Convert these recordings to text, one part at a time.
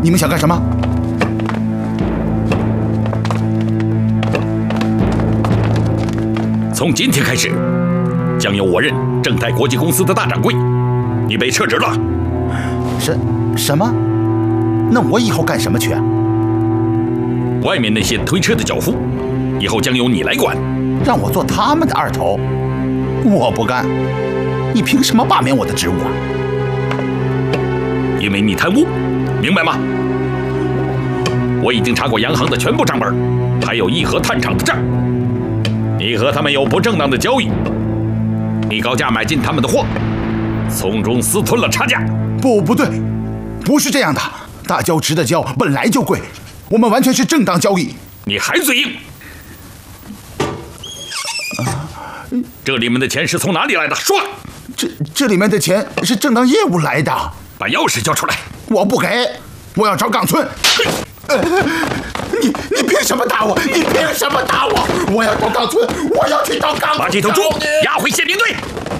你们想干什么？ 从今天开始，将由我任正泰国际公司的大掌柜，你被撤职了。 什么？那我以后干什么去啊？ 外面那些推车的脚夫，以后将由你来管。 让我做他们的二头？我不干！你凭什么罢免我的职务啊？ 因为你贪污，明白吗？我已经查过洋行的全部账本，还有义和炭厂的账。你和他们有不正当的交易，你高价买进他们的货，从中私吞了差价。 不对，不是这样的。大胶值的胶本来就贵，我们完全是正当交易。 你还嘴硬？这里面的钱是从哪里来的？说！ 这里面的钱是正当业务来的。 把钥匙交出来！ 我不给，我要找冈村。你凭什么打我？你凭什么打我？我要找冈村，我要去找冈村。 把这头猪押回宪兵队。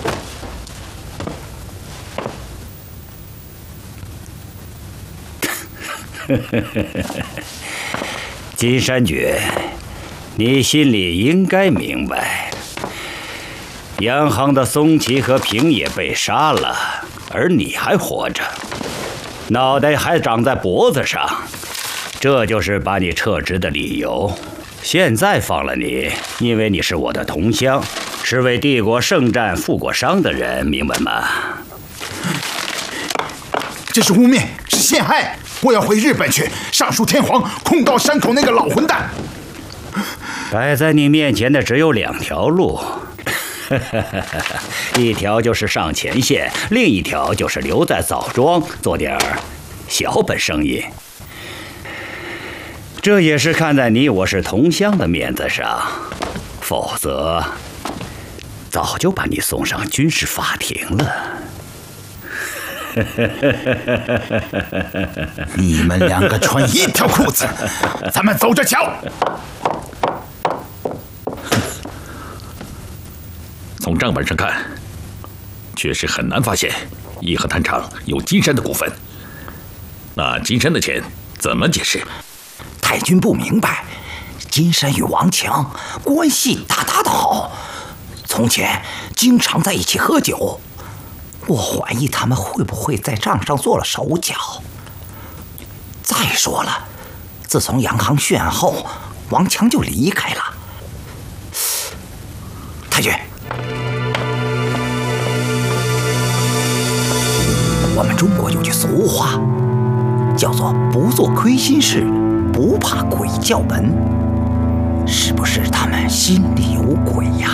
金山觉，你心里应该明白，洋行的松崎和平野被杀了，而你还活着，脑袋还长在脖子上，这就是把你撤职的理由。现在放了你，因为你是我的同乡，是为帝国圣战负过伤的人，明白吗？ 这是污蔑，是陷害！我要回日本去，上书天皇，控告山口那个老混蛋。 摆在你面前的只有2条路，一条就是上前线，另一条就是留在枣庄做点小本生意。这也是看在你我是同乡的面子上，否则早就把你送上军事法庭了。 你们2个穿一条裤子，咱们走着瞧。 从账本上看，确实很难发现义和炭厂有金山的股份。那金山的钱怎么解释？ 太君不明白，金山与王强关系大大的好，从前经常在一起喝酒。我怀疑他们会不会在账上做了手脚。再说了，自从洋行血案后，王强就离开了。太君，我们中国有句俗话，叫做不做亏心事，不怕鬼叫门。是不是他们心里有鬼呀？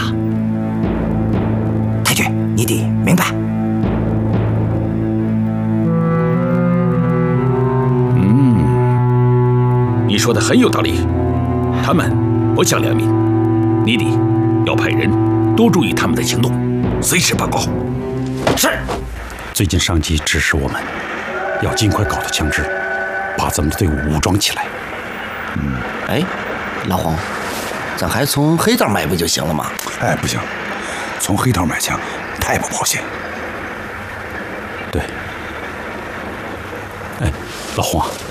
太君，你得明白。 你说的很有道理，他们不讲良民，你得要派人多注意他们的行动，随时报告。 是。 最近上级指示我们，要尽快搞到枪支，把咱们的队伍武装起来。 哎，老洪，咱还从黑道买不就行了吗？ 哎，不行，从黑道买枪太不保险。对。哎，老洪啊。